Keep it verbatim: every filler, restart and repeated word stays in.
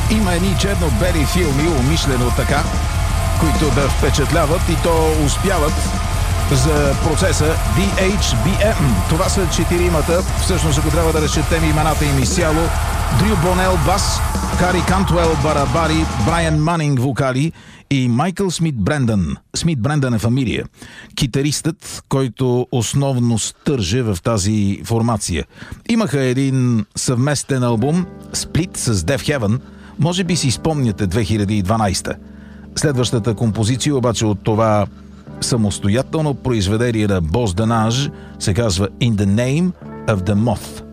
Има едни черно-бели филми, умишлено така, които да впечатляват и то успяват за процеса Ди Ейч Би Ем. Това са четиримата, всъщност ако трябва да разчетем имената им изцяло: Дрю Бонел бас, Кари Кантуел барабари, Брайан Манинг вокали и Майкъл Смит Брендън. Смит Брендън е фамилия. Китаристът, който основно стърже в тази формация. Имаха един съвместен албум Split с Deaf Heaven. Може би си спомняте две хиляди и дванадесета. Следващата композиция обаче от това самостоятелно произведение на Боз Данаж се казва In the Name of the Moth.